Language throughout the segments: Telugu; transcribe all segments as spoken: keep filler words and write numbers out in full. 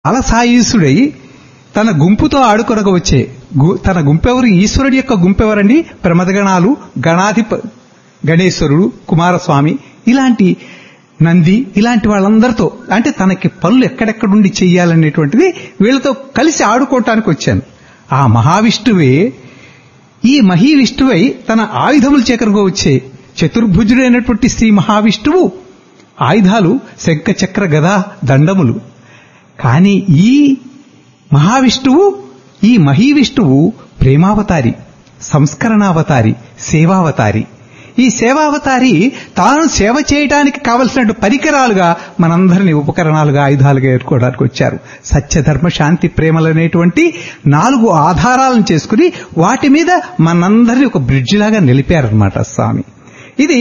అలసాయుసుడై తన గుంపుతో ఆడుకొనక వచ్చే తన గుంపెవరు? ఈశ్వరుడి యొక్క గుంపెవరండి? ప్రమదగణాలు, గణాధిప గణేశ్వరుడు, కుమారస్వామి, ఇలాంటి నంది, ఇలాంటి వాళ్ళందరితో, అంటే తనకి పనులు ఎక్కడెక్కడుండి చెయ్యాలనేటువంటిది వీళ్ళతో కలిసి ఆడుకోవటానికి వచ్చాను. ఆ మహావిష్ణువే ఈ మహీవిష్ణువై తన ఆయుధములు చేకరుగా వచ్చే చతుర్భుజుడైనటువంటి శ్రీ మహావిష్ణువు ఆయుధాలు శంఖ చక్ర గదా దండములు. కానీ ఈ మహావిష్ణువు, ఈ మహీవిష్ణువు ప్రేమావతారి, సంస్కరణావతారి, సేవావతారి. ఈ సేవావతారి తాను సేవ చేయడానికి కావలసిన పరికరాలుగా మనందరినీ ఉపకరణాలుగా, ఆయుధాలుగా ఏర్కోవడానికి వచ్చారు. సత్యధర్మ శాంతి ప్రేమలనేటువంటి నాలుగు ఆధారాలను చేసుకుని వాటి మీద మనందరినీ ఒక బ్రిడ్జి లాగా నిలిపారనమాట స్వామి. ఇది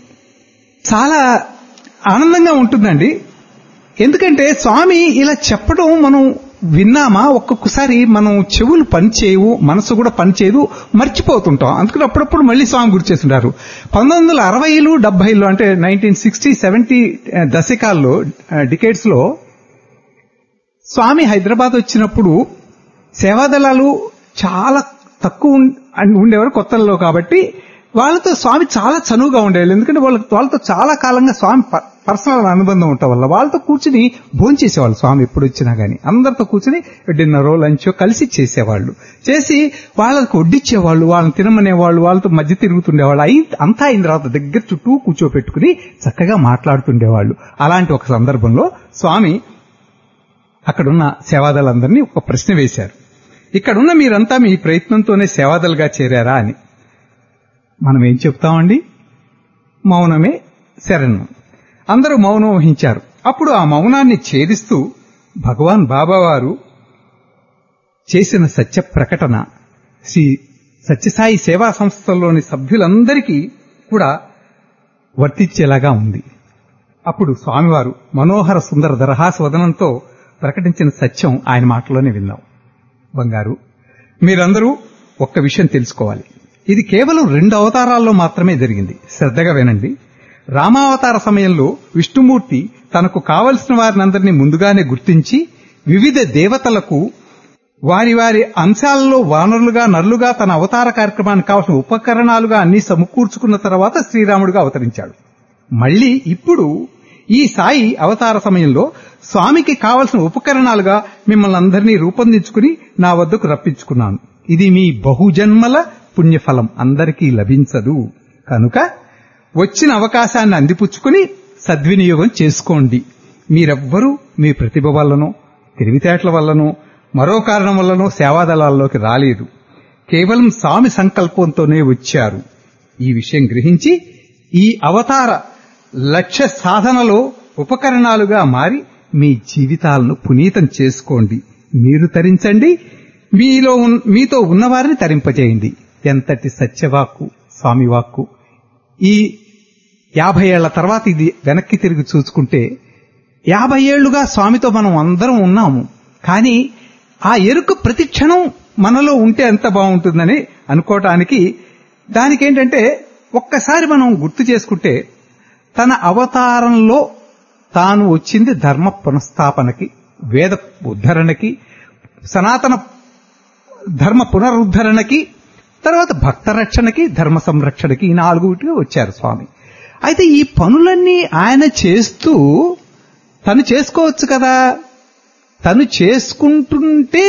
చాలా ఆనందంగా ఉంటుందండి. ఎందుకంటే స్వామి ఇలా చెప్పడం మనం విన్నామా, ఒక్కొక్కసారి మనం చెవులు పనిచేయవు, మనసు కూడా పనిచేయదు, మర్చిపోతుంటాం. అందుకని అప్పుడప్పుడు మళ్ళీ స్వామి గుర్తు చేస్తుంటారు. పంతొమ్మిది వందల అరవైలు డెబ్బైలో అంటే నైన్టీన్ సిక్స్టీ సెవెంటీ దశకాల్లో, డికేడ్స్ లో స్వామి హైదరాబాద్ వచ్చినప్పుడు సేవాదళాలు చాలా తక్కువ ఉండేవారు కొత్తల్లో. కాబట్టి వాళ్ళతో స్వామి చాలా చనువుగా ఉండేవాళ్ళు. ఎందుకంటే వాళ్ళ వాళ్ళతో చాలా కాలంగా స్వామి పర్సనల్ అనుబంధం ఉండటం వల్ల వాళ్ళతో కూర్చుని భోంచేసేవాళ్ళు. స్వామి ఎప్పుడు వచ్చినా గానీ అందరితో కూర్చుని డిన్నరో లంచో కలిసి చేసేవాళ్ళు. చేసి వాళ్ళకు వడ్డిచ్చేవాళ్ళు, వాళ్ళని తినమనేవాళ్ళు, వాళ్ళతో మధ్య తిరుగుతుండేవాళ్ళు. అయి అంతా అయిన తర్వాత దగ్గర చుట్టూ కూర్చోపెట్టుకుని చక్కగా మాట్లాడుతుండేవాళ్ళు. అలాంటి ఒక సందర్భంలో స్వామి అక్కడున్న సేవాదలందరినీ ఒక ప్రశ్న వేశారు. ఇక్కడున్న మీరంతా మీ ప్రయత్నంతోనే సేవాదలుగా చేరారా అని. మనం ఏం చెప్తామండి? మౌనమే శరణం. అందరూ మౌనం వహించారు. అప్పుడు ఆ మౌనాన్ని ఛేదిస్తూ భగవాన్ బాబావారు చేసిన సత్య ప్రకటన శ్రీ సత్యసాయి సేవా సంస్థల్లోని సభ్యులందరికీ కూడా వర్తించేలాగా ఉంది. అప్పుడు స్వామివారు మనోహర సుందర దరహాసవదనంతో ప్రకటించిన సత్యం ఆయన మాటలోనే విన్నాం. బంగారు, మీరందరూ ఒక్క విషయం తెలుసుకోవాలి. ఇది కేవలం రెండు అవతారాల్లో మాత్రమే జరిగింది. శ్రద్ధగా వినండి. రామావతార సమయంలో విష్ణుమూర్తి తనకు కావలసిన వారినందరినీ ముందుగానే గుర్తించి వివిధ దేవతలకు వారి వారి అంశాలలో వానరులుగా, నరులుగా తన అవతార కార్యక్రమానికి కావలసిన ఉపకరణాలుగా అన్ని సమకూర్చుకున్న తర్వాత శ్రీరాముడిగా అవతరించాడు. మళ్లీ ఇప్పుడు ఈ సాయి అవతార సమయంలో స్వామికి కావలసిన ఉపకరణాలుగా మిమ్మల్ని అందరినీ రూపొందించుకుని నా వద్దకు రప్పించుకున్నాను. ఇది మీ బహుజన్మల పుణ్యఫలం, అందరికీ లభించదు. కనుక వచ్చిన అవకాశాన్ని అందిపుచ్చుకుని సద్వినియోగం చేసుకోండి. మీరెవ్వరూ మీ ప్రతిభ వల్లనో, తెలివితేటల వల్లనో, మరో కారణం వల్లనో సేవాదళాల్లోకి రాలేదు. కేవలం స్వామి సంకల్పంతోనే వచ్చారు. ఈ విషయం గ్రహించి ఈ అవతార లక్ష్య సాధనలో ఉపకరణాలుగా మారి మీ జీవితాలను పునీతం చేసుకోండి. మీరు తరించండి, మీలో మీతో ఉన్నవారిని తరింపజేయండి. ఎంతటి సత్యవాక్కు, స్వామివాక్కు! ఈ యాభై ఏళ్ల తర్వాత ఇది వెనక్కి తిరిగి చూసుకుంటే, యాభై ఏళ్లుగా స్వామితో మనం అందరం ఉన్నాము. కానీ ఆ ఎరుక ప్రతి క్షణం మనలో ఉంటే ఎంత బాగుంటుందని అనుకోవటానికి దానికేంటంటే, ఒక్కసారి మనం గుర్తు చేసుకుంటే, తన అవతారంలో తాను వచ్చింది ధర్మ పునఃస్థాపనకి, వేద ఉద్ధరణకి, సనాతన ధర్మ పునరుద్ధరణకి, తర్వాత భక్త రక్షణకి, ధర్మ సంరక్షణకి, ఈ నాలుగుటిగా వచ్చారు స్వామి. అయితే ఈ పనులన్నీ ఆయన చేస్తూ తను చేసుకోవచ్చు కదా. తను చేసుకుంటుంటే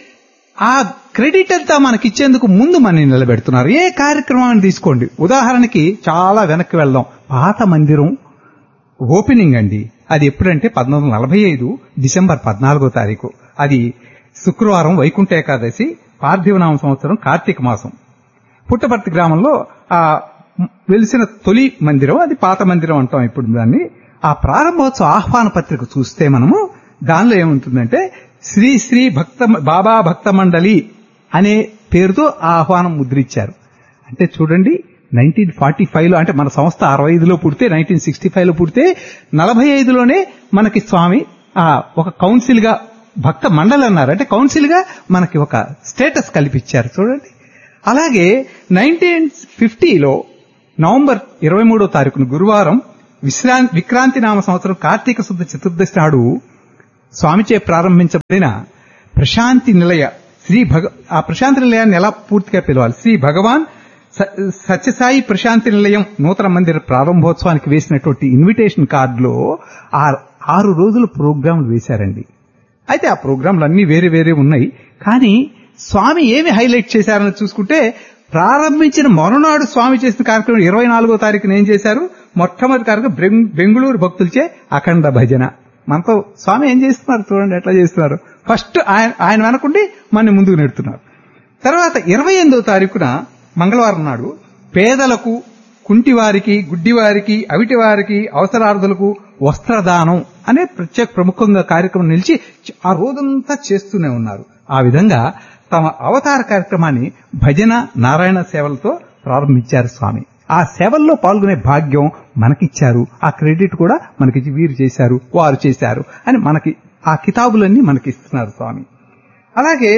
ఆ క్రెడిట్ అంతా మనకిచ్చేందుకు ముందు మనని నిలబెడుతున్నారు. ఏ కార్యక్రమాన్ని తీసుకోండి, ఉదాహరణకి చాలా వెనక్కి వెళ్దాం. పాత మందిరం ఓపెనింగ్ అండి. అది ఎప్పుడంటే పంతొమ్మిది వందల నలభై ఐదు డిసెంబర్ పద్నాలుగో తారీఖు. అది శుక్రవారం, వైకుంఠ ఏకాదశి, పార్థివనామ సంవత్సరం, కార్తీక మాసం. పుట్టపర్తి గ్రామంలో ఆ వెలిసిన తొలి మందిరం, అది పాత మందిరం అంటాం ఇప్పుడు దాన్ని. ఆ ప్రారంభోత్సవ ఆహ్వాన పత్రిక చూస్తే మనము దానిలో ఏముంటుందంటే, శ్రీ శ్రీ భక్త బాబా భక్త మండలి అనే పేరుతో ఆ ఆహ్వానం ముద్రించారు. అంటే చూడండి, నైన్టీన్ ఫార్టీ ఫైవ్ లో, అంటే మన సంస్థ అరవై ఐదులో పుడితే, నైన్టీన్ సిక్స్టీ ఫైవ్ లో పుడితే, నలభై ఐదులోనే మనకి స్వామి ఆ ఒక కౌన్సిల్ గా భక్త మండలి అన్నారు. అంటే కౌన్సిల్ గా మనకి ఒక స్టేటస్ కల్పించారు చూడండి. అలాగే నైన్టీన్ ఫిఫ్టీలో నవంబర్ ఇరవై మూడో తారీఖున గురువారం విశ్రాంతి విక్రాంతి నామ సంవత్సరం కార్తీక శుద్ధ చతుర్దశి నాడు స్వామిచే ప్రారంభించబడిన ప్రశాంతి నిలయ శ్రీ భగ ఆ ప్రశాంతి నిలయాన్ని ఎలా పూర్తిగా పిలవాలి? శ్రీ భగవాన్ సత్యసాయి ప్రశాంతి నిలయం నూతన మందిర ప్రారంభోత్సవానికి వేసినటువంటి ఇన్విటేషన్ కార్డులో ఆరు రోజుల ప్రోగ్రాంలు వేశారండి. అయితే ఆ ప్రోగ్రాంలు అన్ని వేరే వేరే ఉన్నాయి. కానీ స్వామి ఏమి హైలైట్ చేశారని చూసుకుంటే, ప్రారంభించిన మరునాడు స్వామి చేసిన కార్యక్రమం ఇరవై నాలుగో తారీఖున ఏం చేశారు? మొట్టమొదటి కార్యక్రమం బెంగుళూరు భక్తులచే అఖండ భజన. మనతో స్వామి ఏం చేస్తున్నారు చూడండి, ఎట్లా చేస్తున్నారు. ఫస్ట్ ఆయన ఆయన వెనకుండి మన ముందుకు నెడుతున్నారు. తర్వాత ఇరవై ఎనిమిదో తారీఖున మంగళవారం నాడు పేదలకు, కుంటివారికి, గుడ్డివారికి, అవిటివారికి, అవసరార్థులకు వస్త్రదానం అనే ప్రత్యేక ప్రముఖంగా కార్యక్రమం నిలిచి ఆ రోజంతా చేస్తూనే ఉన్నారు. ఆ విధంగా తమ అవతార కార్యక్రమాన్ని భజన నారాయణ సేవలతో ప్రారంభించారు స్వామి. ఆ సేవల్లో పాల్గొనే భాగ్యం మనకిచ్చారు. ఆ క్రెడిట్ కూడా మనకి వీరు చేశారు, వారు చేశారు అని మనకి ఆ కితాబులన్నీ మనకి ఇస్తున్నారు స్వామి. అలాగే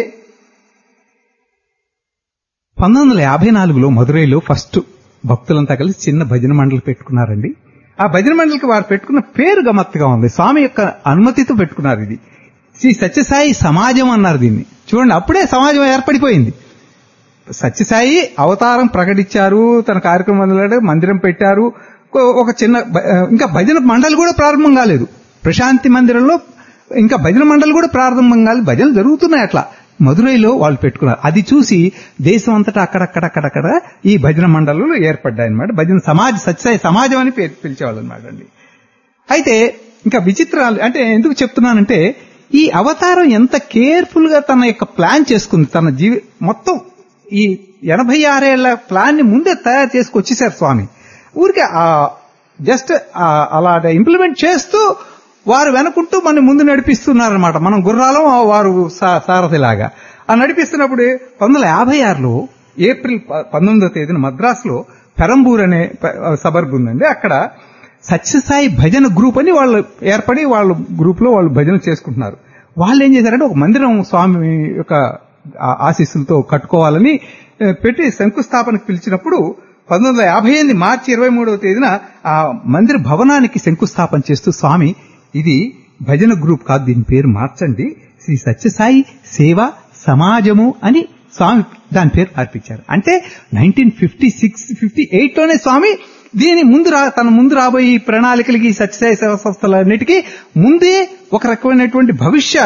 పంతొమ్మిది వందల యాభై నాలుగులో మదురైలో ఫస్ట్ భక్తులంతా కలిసి చిన్న భజన మండలి పెట్టుకున్నారండి. ఆ భజన మండలికి వారు పెట్టుకున్న పేరు గమ్మత్తుగా ఉంది. స్వామి యొక్క అనుమతితో పెట్టుకున్నారు. ఇది శ్రీ సత్యసాయి సమాజం అన్నారు దీన్ని. చూడండి, అప్పుడే సమాజం ఏర్పడిపోయింది. సత్యసాయి అవతారం ప్రకటించారు, తన కార్యక్రమం మందిరం పెట్టారు, ఒక చిన్న ఇంకా భజన మండలి కూడా ప్రారంభం కాలేదు. ప్రశాంతి మందిరంలో ఇంకా భజన మండలి కూడా ప్రారంభం కాలేదు. భజనలు జరుగుతున్నాయి. అట్లా మదురైలో వాళ్ళు పెట్టుకున్నారు. అది చూసి దేశం అంతటా అక్కడక్కడక్కడక్కడ ఈ భజన మండళ్ళు ఏర్పడ్డాయి అనమాట. భజన సమాజ్ సత్యసాయి సమాజం అని పేరు పిలిచేవాళ్ళు అనమాట అండి. అయితే ఇంకా విచిత్రాలు అంటే ఎందుకు చెప్తున్నానంటే, ఈ అవతారం ఎంత కేర్ఫుల్ గా తన యొక్క ప్లాన్ చేసుకుంది. తన జీవి మొత్తం ఈ ఎనభై ఆరేళ్ల ప్లాన్ ని ముందే తయారు చేసుకొచ్చేసారు స్వామి. ఊరికే జస్ట్ అలా ఇంప్లిమెంట్ చేస్తూ వారు వెనుకుంటూ మన ముందు నడిపిస్తున్నారనమాట. మనం గుర్రాలం, వారు సారథిలాగా ఆ నడిపిస్తున్నప్పుడు పంతొమ్మిది వందల యాభై ఆరులో ఏప్రిల్ పంతొమ్మిదో తేదీన మద్రాసులో పెరంబూర్ అనే సబర్బ్ ఉందండి. అక్కడ సత్యసాయి భజన గ్రూప్ అని వాళ్ళు ఏర్పడి వాళ్ళ గ్రూప్ లో వాళ్ళు భజన చేసుకుంటున్నారు. వాళ్ళు ఏం చేశారంటే ఒక మందిరం స్వామి యొక్క ఆశీస్సులతో కట్టుకోవాలని పెట్టి శంకుస్థాపనకు పిలిచినప్పుడు పంతొమ్మిది వందల యాభై ఎనిమిది మార్చి ఇరవై మూడవ తేదీన ఆ మందిర భవనానికి శంకుస్థాపన చేస్తూ స్వామి, ఇది భజన గ్రూప్ కాదు, దీని పేరు మార్చండి, శ్రీ సత్యసాయి సేవా సమాజము అని స్వామి దాని పేరు మార్పించారు. అంటే nineteen fifty six fifty eight లోనే స్వామి దీని ముందు రా తన ముందు రాబోయే ఈ ప్రణాళికలకి సత్యసాయి సేవా సంస్థలన్నిటికీ ముందే ఒక రకమైనటువంటి భవిష్య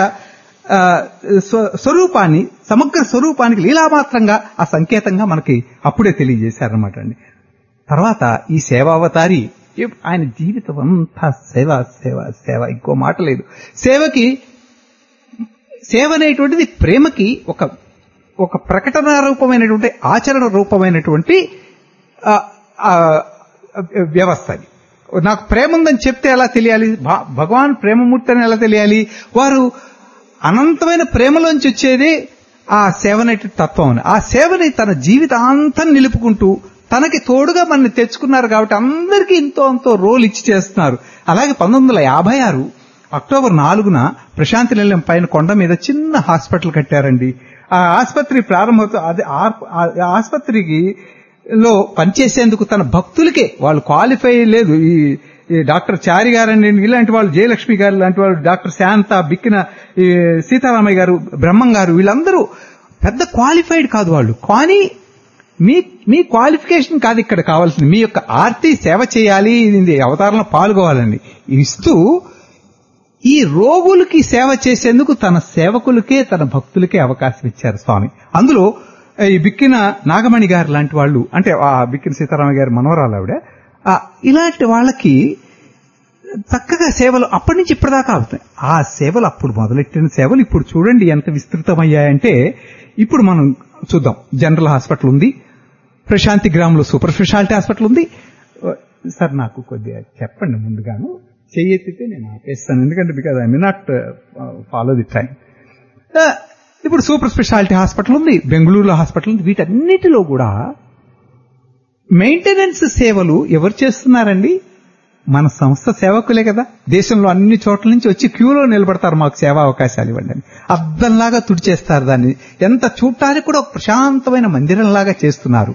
స్వరూపాన్ని, సమగ్ర స్వరూపానికి లీలామాత్రంగా ఆ సంకేతంగా మనకి అప్పుడే తెలియజేశారనమాట అండి. తర్వాత ఈ సేవావతారి ఆయన జీవితం అంతా సేవ సేవ సేవ, ఇంకో మాట లేదు. సేవకి సేవ అనేటువంటిది ప్రేమకి ఒక ఒక ప్రకటన రూపమైనటువంటి, ఆచరణ రూపమైనటువంటి వ్యవస్థ. అది నాకు ప్రేమ ఉందని చెప్తే ఎలా తెలియాలి? భగవాన్ ప్రేమమూర్తి అని ఎలా తెలియాలి? వారు అనంతమైన ప్రేమలోంచి వచ్చేదే ఆ సేవనేటి తత్వం. ఆ సేవని తన జీవితాంతం నిలుపుకుంటూ తనకి తోడుగా మనల్ని తెచ్చుకున్నారు కాబట్టి అందరికీ ఇంతో అంతో రోల్ ఇచ్చి చేస్తున్నారు. అలాగే పంతొమ్మిది వందల యాభై ఆరు అక్టోబర్ నాలుగున ప్రశాంతి నిలయం పైన కొండ మీద చిన్న హాస్పిటల్ కట్టారండి. ఆ ఆసుపత్రి ప్రారంభం అది ఆసుపత్రికి లో పనిచేసేందుకు తన భక్తులకే, వాళ్ళు క్వాలిఫై లేదు, ఈ డాక్టర్ చారి గారండి, ఇలాంటి వాళ్ళు, జయలక్ష్మి గారు లాంటి వాళ్ళు, డాక్టర్ శాంత, బిక్కిన సీతారామయ్య గారు, బ్రహ్మం గారు, వీళ్ళందరూ పెద్ద క్వాలిఫైడ్ కాదు వాళ్ళు. కానీ మీ మీ క్వాలిఫికేషన్ కాదు ఇక్కడ కావాల్సింది, మీ యొక్క ఆర్తి సేవ చేయాలి, అవతారంలో పాల్గొవాలండి ఇస్తూ ఈ రోగులకి సేవ చేసేందుకు తన సేవకులకే, తన భక్తులకే అవకాశం ఇచ్చారు స్వామి. అందులో ఈ బిక్కిన నాగమణి గారు లాంటి వాళ్ళు, అంటే ఆ బిక్కిన సీతారామయ్య గారి మనవరాలు ఆవిడ, ఇలాంటి వాళ్ళకి చక్కగా సేవలు అప్పటి నుంచి ఇప్పటిదాకా అవుతాయి. ఆ సేవలు అప్పుడు మొదలెట్టిన సేవలు ఇప్పుడు చూడండి ఎంత విస్తృతమయ్యాయంటే, ఇప్పుడు మనం చూద్దాం. జనరల్ హాస్పిటల్ ఉంది, ప్రశాంతి గ్రామంలో సూపర్ స్పెషాలిటీ హాస్పిటల్ ఉంది. సార్ నాకు కొద్దిగా చెప్పండి ముందుగాను, చెయ్యెత్తితే నేను ఆపేస్తాను, ఎందుకంటే because I may not follow the time. ఇప్పుడు సూపర్ స్పెషాలిటీ హాస్పిటల్ ఉంది, బెంగళూరులో హాస్పిటల్ ఉంది. వీటన్నిటిలో కూడా మెయింటెనెన్స్ సేవలు ఎవరు చేస్తున్నారండి? మన సంస్థ సేవకులే కదా. దేశంలో అన్ని చోట్ల నుంచి వచ్చి క్యూలో నిలబడతారు, మాకు సేవా అవకాశాలు ఇవ్వండి అని. అద్దంలాగా తుడిచేస్తారు దాన్ని. ఎంత చూడటానికి కూడా ఒక ప్రశాంతమైన మందిరంలాగా చేస్తున్నారు.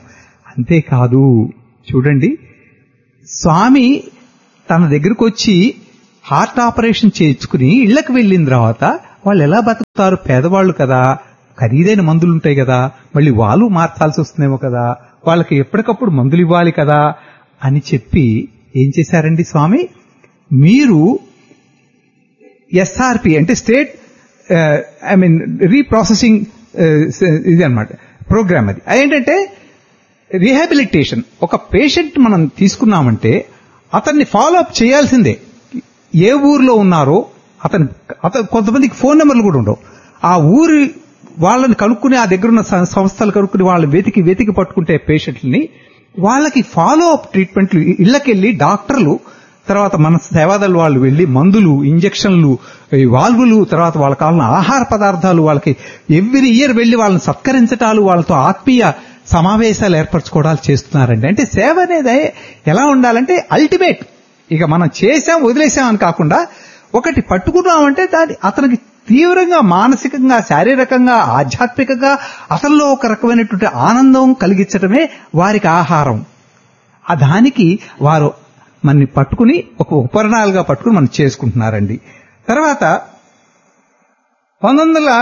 అంతేకాదు, చూడండి, స్వామి తన దగ్గరకు వచ్చి హార్ట్ ఆపరేషన్ చేయించుకుని ఇళ్లకు వెళ్ళిన తర్వాత వాళ్ళు ఎలా బతుకుతారు? పేదవాళ్లు కదా, ఖరీదైన మందులు ఉంటాయి కదా, మళ్ళీ వాళ్ళు మార్చాల్సి వస్తుందేమో కదా, వాళ్ళకి ఎప్పటికప్పుడు మందులు ఇవ్వాలి కదా అని చెప్పి ఏం చేశారండి స్వామి? మీరు ఎస్ఆర్పి అంటే స్టేట్ ఐ మీన్ రీప్రాసెసింగ్ ఇది అనమాట ప్రోగ్రామ్. అది ఏంటంటే రీహాబిలిటేషన్. ఒక పేషెంట్ మనం తీసుకున్నామంటే అతన్ని ఫాలో అప్ చేయాల్సిందే. ఏ ఊర్లో ఉన్నారో అతను అతను కొంతమందికి ఫోన్ నెంబర్లు కూడా ఉండవు. ఆ ఊరి వాళ్ళని కనుక్కుని, ఆ దగ్గర ఉన్న సంస్థలు కనుక్కుని వాళ్ళని వెతికి వెతికి పట్టుకుంటే పేషెంట్లని వాళ్ళకి ఫాలో అప్ ట్రీట్మెంట్లు, ఇళ్లకెళ్లి డాక్టర్లు, తర్వాత మన సేవాదళ వాళ్ళు వెళ్లి మందులు, ఇంజక్షన్లు, వాల్వులు, తర్వాత వాళ్ళకి కావాలన్న ఆహార పదార్థాలు, వాళ్ళకి ఎవ్రీ ఇయర్ వెళ్లి వాళ్ళని సత్కరించటాలు, వాళ్ళతో ఆత్మీయ సమావేశాలు ఏర్పరచుకోవడాలు చేస్తున్నారండి. అంటే సేవ అనేది ఎలా ఉండాలంటే అల్టిమేట్. ఇక మనం చేశాం వదిలేసాం అని కాకుండా ఒకటి పట్టుకున్నామంటే దాన్ని అతనికి తీవ్రంగా మానసికంగా, శారీరకంగా, ఆధ్యాత్మికంగా అతనిలో ఒక రకమైనటువంటి ఆనందం కలిగించడమే వారికి ఆహారం. ఆ దానికి వారు మనని పట్టుకుని ఒక ఉపకరణాలుగా పట్టుకుని మనం చేసుకుంటున్నారండి. తర్వాత పంతొమ్మిది వందల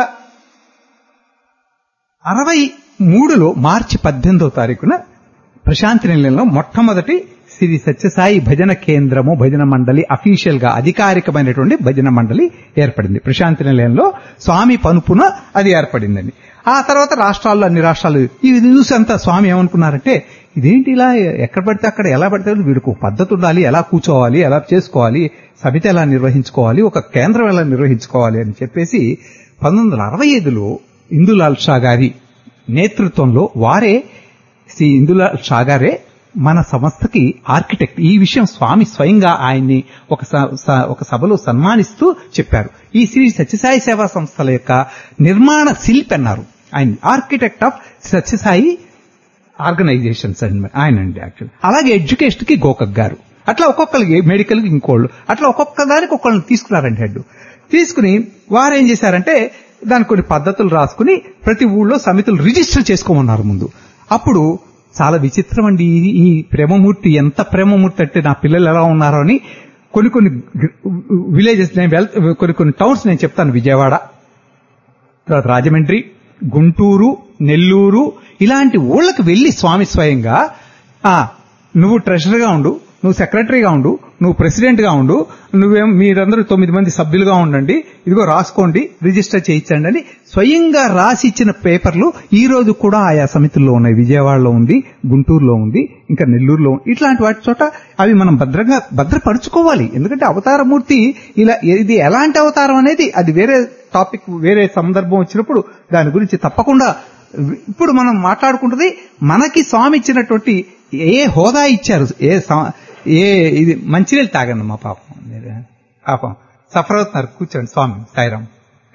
అరవై మూడులో మార్చి పద్దెనిమిదో తారీఖున ప్రశాంతి నిలయంలో మొట్టమొదటి శ్రీ సత్యసాయి భజన కేంద్రము, భజన మండలి అఫీషియల్ గా అధికారికమైనటువంటి భజన మండలి ఏర్పడింది. ప్రశాంతి నిలయంలో స్వామి పనుపున అది ఏర్పడిందండి. ఆ తర్వాత రాష్ట్రాల్లో అన్ని రాష్ట్రాలు ఇవి చూసి అంతా స్వామి ఏమనుకున్నారంటే, ఇదేంటి ఇలా ఎక్కడ పడితే అక్కడ ఎలా పడితే వీడికి ఒక పద్ధతి ఉండాలి, ఎలా కూర్చోవాలి, ఎలా చేసుకోవాలి, సమితి ఎలా నిర్వహించుకోవాలి, ఒక కేంద్రం ఎలా నిర్వహించుకోవాలి అని చెప్పేసి పంతొమ్మిది వందల అరవై ఐదులో ఇందులాల్ షా గారి నేతృత్వంలో వారే శ్రీ ఇందులాల్ షా గారే మన సంస్థకి ఆర్కిటెక్ట్. ఈ విషయం స్వామి స్వయంగా ఆయన్ని ఒక ఒక సభలో సన్మానిస్తూ చెప్పారు. ఈ శ్రీ సత్యసాయి సేవా సంస్థల యొక్క నిర్మాణ శిల్పి అన్నారు ఆయన, ఆర్కిటెక్ట్ ఆఫ్ సత్యసాయి ఆర్గనైజేషన్స్ అండి ఆయన అండి యాక్చువల్. అలాగే ఎడ్యుకేషన్ కి గోకక్ గారు, అట్లా ఒక్కొక్కరికి, మెడికల్ కి ఇంకోళ్ళు, అట్లా ఒక్కొక్క దానికి ఒక్కళ్ళని తీసుకున్నారండి హెడ్. తీసుకుని వారు ఏం చేశారంటే దానికి కొన్ని పద్ధతులు రాసుకుని ప్రతి ఊళ్ళో సమితులు రిజిస్టర్ చేసుకోమన్నారు ముందు. అప్పుడు చాలా విచిత్రం అండి ఈ ప్రేమమూర్తి. ఎంత ప్రేమమూర్తి అంటే నా పిల్లలు ఎలా ఉన్నారో అని కొన్ని కొన్ని విలేజెస్ నేను వెళ్తా, కొన్ని కొన్ని టౌన్స్ నేను చెప్తాను, విజయవాడ, తర్వాత రాజమండ్రి, గుంటూరు, నెల్లూరు, ఇలాంటి ఊళ్ళకి వెళ్లి స్వామి స్వయంగా నువ్వు ట్రెషరర్గా ఉండు, నువ్వు సెక్రటరీగా ఉండు, నువ్వు ప్రెసిడెంట్ గా ఉండు, నువ్వేం మీరందరూ తొమ్మిది మంది సభ్యులుగా ఉండండి, ఇదిగో రాసుకోండి, రిజిస్టర్ చేయించండి అని స్వయంగా రాసి ఇచ్చిన పేపర్లు ఈ రోజు కూడా ఆయా సమితుల్లో ఉన్నాయి. విజయవాడలో ఉంది, గుంటూరులో ఉంది, ఇంకా నెల్లూరులో ఉంది. ఇట్లాంటి వాటి చోట అవి మనం భద్రంగా భద్రపరుచుకోవాలి. ఎందుకంటే అవతారమూర్తి ఇలా ఇది ఎలాంటి అవతారం అనేది అది వేరే టాపిక్, వేరే సందర్భం వచ్చినప్పుడు దాని గురించి తప్పకుండా. ఇప్పుడు మనం మాట్లాడుకుంటుంది మనకి స్వామి ఇచ్చినటువంటి ఏ హోదా ఇచ్చారు, ఏ ఏ ఇది మంచినీళ్ళు తాగండి మా పాపం పాపం సఫర్ అవుతున్నారు, కూర్చోండి స్వామి సాయిరాం.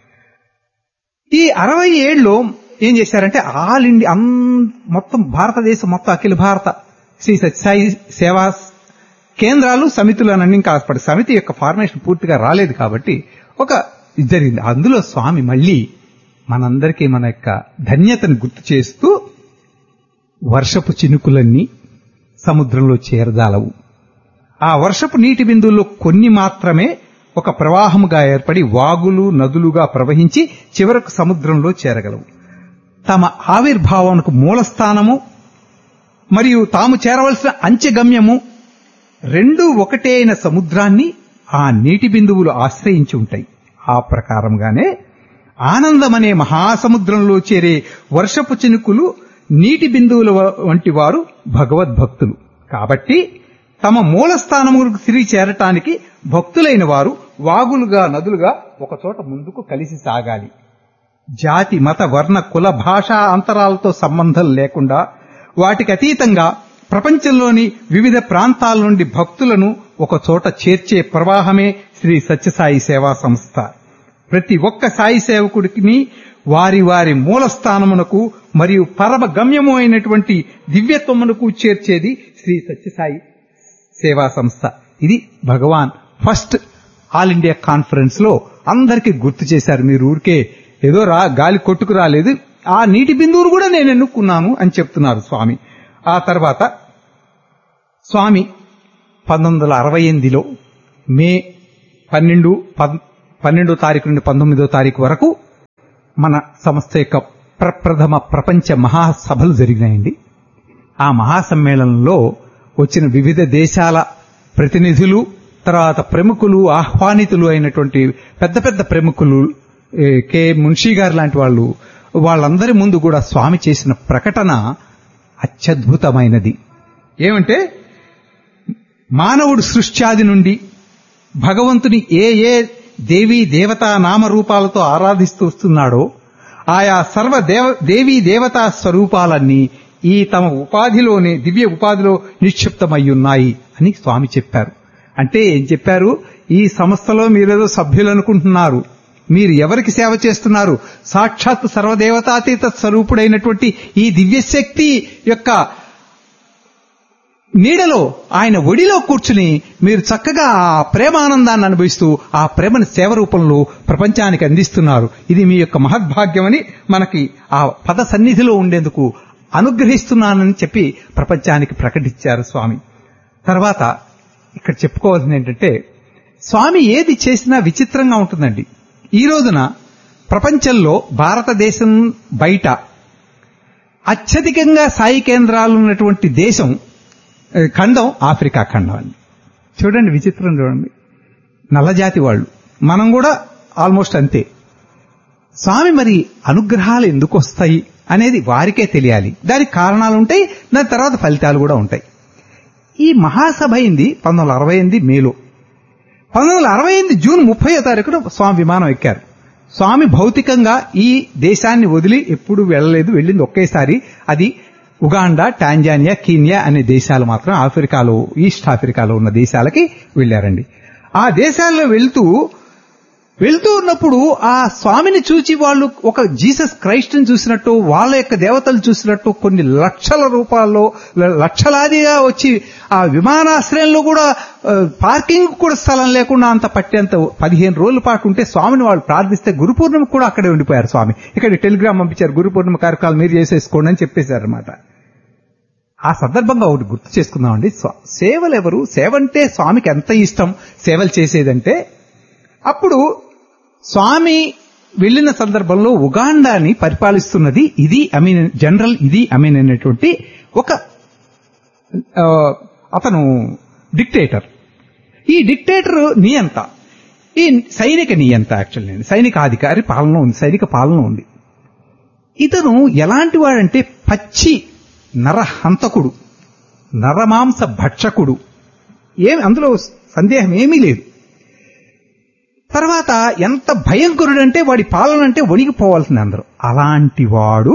ఈ అరవై ఏడులో ఏం చేశారంటే ఆల్ ఇండియా మొత్తం భారతదేశం మొత్తం అఖిల భారత శ్రీ సత్యసాయి సేవా కేంద్రాలు, సమితులు అని ఇంకా ఆస్పడి సమితి యొక్క ఫార్మేషన్ పూర్తిగా రాలేదు కాబట్టి ఒక ఇది జరిగింది. అందులో స్వామి మళ్ళీ మనందరికీ మన యొక్క ధన్యతను గుర్తు చేస్తూ వర్షపు చినుకులన్నీ సముద్రంలో చేరజాలవు, ఆ వర్షపు నీటి బిందువుల్లో కొన్ని మాత్రమే ఒక ప్రవాహముగా ఏర్పడి వాగులు, నదులుగా ప్రవహించి చివరకు సముద్రంలో చేరగలవు. తమ ఆవిర్భావానికి మూలస్థానము మరియు తాము చేరవలసిన అంచెగమ్యము రెండూ ఒకటే అయిన సముద్రాన్ని ఆ నీటి బిందువులు ఆశ్రయించి ఉంటాయి. ఆ ప్రకారంగానే ఆనందమనే మహాసముద్రంలో చేరే వర్షపు చినుకులు నీటి బిందువుల వంటి వారు భగవద్భక్తులు కాబట్టి తమ మూలస్థానములకు తిరిగి చేరటానికి భక్తులైన వారు వాగులుగా, నదులుగా ఒకచోట ముందుకు కలిసి సాగాలి. జాతి, మత, వర్ణ, కుల, భాషా అంతరాలతో సంబంధం లేకుండా వాటికి అతీతంగా ప్రపంచంలోని వివిధ ప్రాంతాల నుండి భక్తులను ఒకచోట చేర్చే ప్రవాహమే శ్రీ సత్యసాయి సేవా సంస్థ. ప్రతి ఒక్క సాయి సేవకుడికి వారి వారి మూలస్థానమునకు మరియు పరమ గమ్యము అయినటువంటి దివ్యత్వమునకు చేర్చేది శ్రీ సత్యసాయి సేవా సంస్థ. ఇది భగవాన్ ఫస్ట్ ఆల్ ఇండియా కాన్ఫరెన్స్ లో అందరికీ గుర్తు చేశారు. మీరు ఊరికే ఏదో రా గాలి కొట్టుకు రాలేదు, ఆ నీటి బిందువును కూడా నేను ఎన్నుకున్నాను అని చెప్తున్నారు స్వామి. ఆ తర్వాత స్వామి పంతొమ్మిది వందల అరవై ఎనిమిదిలో మే పన్నెండు పన్నెండో తారీఖు నుండి పంతొమ్మిదో తారీఖు వరకు మన సంస్థ యొక్క ప్రప్రథమ ప్రపంచ మహాసభలు జరిగినాయండి. ఆ మహాసమ్మేళనంలో వచ్చిన వివిధ దేశాల ప్రతినిధులు, తర్వాత ప్రముఖులు, ఆహ్వానితులు అయినటువంటి పెద్ద పెద్ద ప్రముఖులు, కె మున్షీ గారు లాంటి వాళ్ళు, వాళ్ళందరి ముందు కూడా స్వామి చేసిన ప్రకటన అత్యద్భుతమైనది. ఏమంటే, మానవుడు సృష్ట్యాది నుండి భగవంతుని ఏ ఏ దేవీ దేవతా నామరూపాలతో ఆరాధిస్తూ వస్తున్నాడో ఆయా సర్వ దేవ దేవీ దేవతా స్వరూపాలన్నీ ఈ తమ ఉపాధిలోనే దివ్య ఉపాధిలో నిక్షిప్తమయ్యున్నాయి అని స్వామి చెప్పారు. అంటే ఏం చెప్పారు? ఈ సంస్థలో మీరేదో సభ్యులు అనుకుంటున్నారు, మీరు ఎవరికి సేవ చేస్తున్నారు? సాక్షాత్ సర్వదేవతాతీత స్వరూపుడైనటువంటి ఈ దివ్యశక్తి యొక్క నీడలో, ఆయన ఒడిలో కూర్చుని మీరు చక్కగా ఆ ప్రేమానందాన్ని అనుభవిస్తూ ఆ ప్రేమను సేవ రూపంలో ప్రపంచానికి అందిస్తున్నారు. ఇది మీ యొక్క మహద్భాగ్యమని మనకి ఆ పద సన్నిధిలో ఉండేందుకు అనుగ్రహిస్తున్నానని చెప్పి ప్రపంచానికి ప్రకటించారు స్వామి. తర్వాత ఇక్కడ చెప్పుకోవాల్సింది ఏంటంటే, స్వామి ఏది చేసినా విచిత్రంగా ఉంటుందండి. ఈ రోజున ప్రపంచంలో భారతదేశం బయట అత్యధికంగా సాయి కేంద్రాలు ఉన్నటువంటి దేశం ఖండం ఆఫ్రికా ఖండం అండి. చూడండి, విచిత్రం చూడండి. నల్లజాతి వాళ్ళు, మనం కూడా ఆల్మోస్ట్ అంతే. స్వామి మరి అనుగ్రహాలు ఎందుకు వస్తాయి అనేది వారికే తెలియాలి. దానికి కారణాలు ఉంటాయి, దాని తర్వాత ఫలితాలు కూడా ఉంటాయి. ఈ మహాసభ అయింది పంతొమ్మిది వందల అరవై ఎనిమిది మేలో. పంతొమ్మిది వందల అరవై ఎనిమిది జూన్ ముప్పయో తారీఖున స్వామి విమానం ఎక్కారు. స్వామి భౌతికంగా ఈ దేశాన్ని వదిలి ఎప్పుడు వెళ్ళలేదు, వెళ్ళింది ఒకేసారి. అది ఉగాండా, టాంజానియా, కీనియా అనే దేశాలు మాత్రం ఆఫ్రికాలో, ఈస్ట్ ఆఫ్రికాలో ఉన్న దేశాలకి వెళ్లారండి. ఆ దేశాల్లో వెళ్తూ వెళ్తూ ఉన్నప్పుడు ఆ స్వామిని చూచి వాళ్ళు ఒక జీసస్ క్రైస్ట్ ని చూసినట్టు, వాళ్ళ యొక్క దేవతలు చూసినట్టు కొన్ని లక్షల రూపాయల్లో లక్షలాదిగా వచ్చి ఆ విమానాశ్రయంలో కూడా పార్కింగ్ కూడా స్థలం లేకుండా అంత పట్టేంత పదిహేను రోజుల పాటు ఉంటే స్వామిని వాళ్ళు ప్రార్థిస్తే గురు పూర్ణిమ కూడా అక్కడే ఉండిపోయారు. స్వామి ఇక్కడ టెలిగ్రామ్ పంపించారు, గురు పూర్ణిమ కార్యక్రమాలు మీరు చేసేసుకోండి అని చెప్పేశారనమాట. ఆ సందర్భంగా ఒకటి గుర్తు చేసుకుందామండి. సేవలు ఎవరు? సేవ అంటే స్వామికి ఎంత ఇష్టం సేవలు చేసేదంటే, అప్పుడు స్వామి వెళ్లిన సందర్భంలో ఉగాండాని పరిపాలిస్తున్నది ఇది అమీన్, జనరల్ ఇది అమీన్ అనేటువంటి ఒక అతను డిక్టేటర్. ఈ డిక్టేటర్ నియంత, ఈ సైనిక నియంత, యాక్చువల్ సైనిక అధికారి పాలన ఉంది, సైనిక పాలన ఉంది. ఇతను ఎలాంటి వాడంటే పచ్చి నరహంతకుడు, నరమాంస భక్షకుడు. ఏమి అందులో సందేహం ఏమీ లేదు. తర్వాత ఎంత భయంకరుడంటే వాడి పాలన అంటే వణిగిపోవాల్సింది అందరూ. అలాంటి వాడు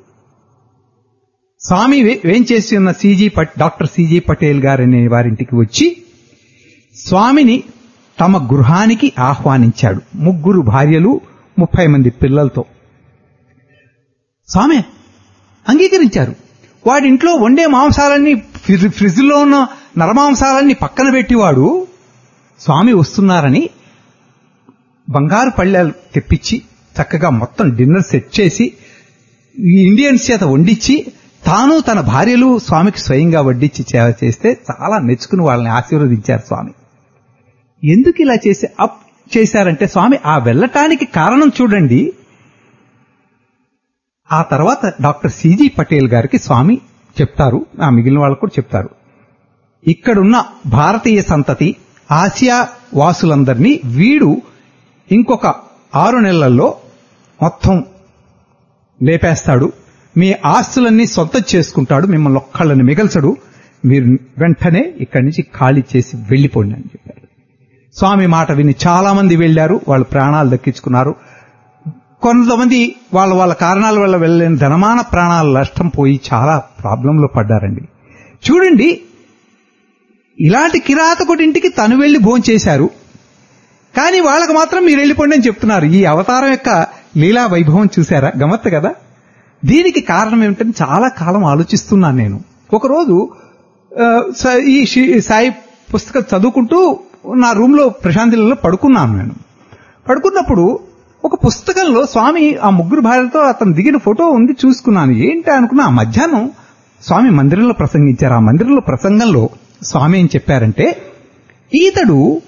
స్వామి ఏం చేసి ఉన్న సిజీ పట్ డాక్టర్ సిజీ పటేల్ గారు అనే వారింటికి వచ్చి స్వామిని తమ గృహానికి ఆహ్వానించాడు. ముగ్గురు భార్యలు, ముప్పై మంది పిల్లలతో. స్వామి అంగీకరించారు. వాడింట్లో వండే మాంసాలన్నీ, ఫ్రిడ్జ్లో ఉన్న నరమాంసాలన్నీ పక్కన పెట్టివాడు స్వామి వస్తున్నారని బంగారు పళ్ళెలు తెప్పించి చక్కగా మొత్తం డిన్నర్ సెట్ చేసి ఇండియన్స్ చేత వండించి తాను తన భార్యలు స్వామికి స్వయంగా వడ్డించి సేవ చేస్తే చాలా మెచ్చుకుని వాళ్ళని ఆశీర్వదించారు స్వామి. ఎందుకు ఇలా చేసి అప్ చేశారంటే స్వామి ఆ వెళ్ళటానికి కారణం చూడండి. ఆ తర్వాత డాక్టర్ సిజీ పటేల్ గారికి స్వామి చెప్తారు, ఆ మిగిలిన వాళ్ళకు కూడా చెప్తారు, ఇక్కడున్న భారతీయ సంతతి ఆసియా వాసులందరినీ వీడు ఇంకొక ఆరు నెలల్లో మొత్తం లేపేస్తాడు, మీ ఆస్తులన్నీ సొంతం చేసుకుంటాడు, మిమ్మల్ని ఒక్కళ్ళని మిగల్చడు, మీరు వెంటనే ఇక్కడి నుంచి ఖాళీ చేసి వెళ్లిపోండి అని చెప్పారు. స్వామి మాట విని చాలా మంది వెళ్లారు, వాళ్ళు ప్రాణాలు దక్కించుకున్నారు. కొంతమంది వాళ్ళ వాళ్ళ కారణాల వల్ల వెళ్ళలేని ధనమాన ప్రాణాల నష్టం పోయి చాలా ప్రాబ్లంలో పడ్డారండి. చూడండి, ఇలాంటి కిరాతకుడింటికి తను వెళ్లి భోంచేశారు, కానీ వాళ్ళకు మాత్రం మీరు వెళ్ళిపోండి అని చెప్తున్నారు. ఈ అవతారం యొక్క లీలా వైభవం చూశారా? గమ్మత్తు కదా. దీనికి కారణం ఏమిటని చాలా కాలం ఆలోచిస్తున్నాను నేను. ఒకరోజు ఈ సాయి పుస్తకం చదువుకుంటూ నా రూమ్ లో ప్రశాంతిలో పడుకున్నాను. నేను పడుకున్నప్పుడు ఒక పుస్తకంలో స్వామి ఆ ముగ్గురు భార్యలతో అతను దిగిన ఫోటో ఉంది, చూసుకున్నాను. ఏంటి అనుకున్నా, ఆ మధ్యాహ్నం స్వామి మందిరంలో ప్రసంగించారు. ఆ మందిరంలో ప్రసంగంలో స్వామి ఏం చెప్పారంటే, ఈతడు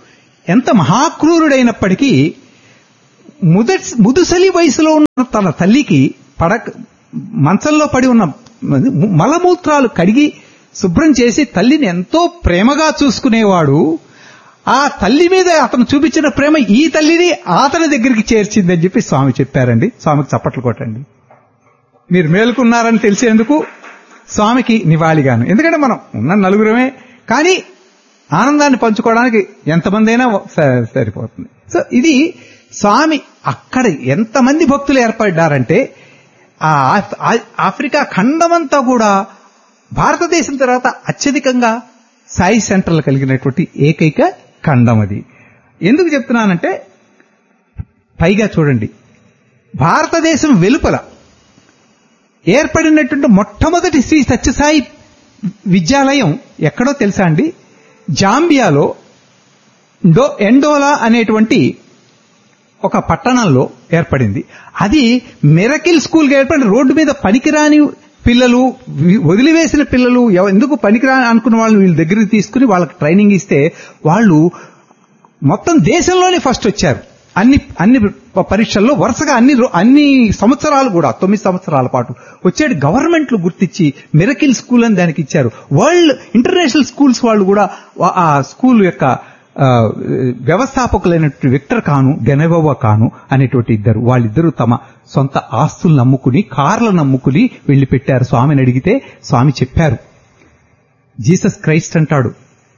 ఎంత మహాక్రూరుడైనప్పటికీ ముద ముదుసలి వయసులో ఉన్న తన తల్లికి పడక మంచంలో పడి ఉన్న మలమూత్రాలు కడిగి శుభ్రం చేసి తల్లిని ఎంతో ప్రేమగా చూసుకునేవాడు. ఆ తల్లి మీద అతను చూపించిన ప్రేమ ఈ తల్లిని అతని దగ్గరికి చేర్చిందని చెప్పి స్వామి చెప్పారండి. స్వామికి చప్పట్లు కొట్టండి. మీరు మేలుకున్నారని తెలిసేందుకు స్వామికి నివాళిగాను. ఎందుకంటే మనం ఉన్న నలుగురమే, కానీ ఆనందాన్ని పంచుకోవడానికి ఎంతమంది అయినా సరిపోతుంది. సో ఇది స్వామి అక్కడ ఎంతమంది భక్తులు ఏర్పడ్డారంటే ఆ ఆఫ్రికా ఖండమంతా కూడా భారతదేశం తర్వాత అత్యధికంగా సాయి సెంటర్లు కలిగినటువంటి ఏకైక ఖండం అది. ఎందుకు చెప్తున్నానంటే పైగా చూడండి, భారతదేశం వెలుపల ఏర్పడినటువంటి మొట్టమొదటి శ్రీ సత్యసాయి విద్యాలయం ఎక్కడో తెలుసా అండి? జాంబియాలో డో ఎండోలా అనేటువంటి ఒక పట్టణంలో ఏర్పడింది. అది మిరకిల్ స్కూల్గా ఏర్పడి రోడ్డు మీద పనికిరాని పిల్లలు, వదిలివేసిన పిల్లలు, ఎందుకు పనికిరాని అనుకున్న వాళ్ళు వీళ్ళ దగ్గరికి తీసుకుని వాళ్ళకి ట్రైనింగ్ ఇస్తే వాళ్ళు మొత్తం దేశంలోనే ఫస్ట్ వచ్చారు. అన్ని అన్ని పరీక్షల్లో వరుసగా అన్ని అన్ని సంవత్సరాలు కూడా తొమ్మిది సంవత్సరాల పాటు వచ్చేది. గవర్నమెంట్లు గుర్తించి మిరకిల్ స్కూల్ అని దానికి ఇచ్చారు. వరల్డ్ ఇంటర్నేషనల్ స్కూల్స్ వాళ్ళు కూడా ఆ స్కూల్ యొక్క వ్యవస్థాపకులైనటువంటి విక్టర్ కాను, గెనెవోవా కాను అనేటువంటి ఇద్దరు, వాళ్ళిద్దరూ తమ సొంత ఆస్తులు నమ్ముకుని, కార్లను నమ్ముకుని వెళ్లి పెట్టారు. స్వామిని అడిగితే స్వామి చెప్పారు, జీసస్ క్రైస్ట్ అంటాడు,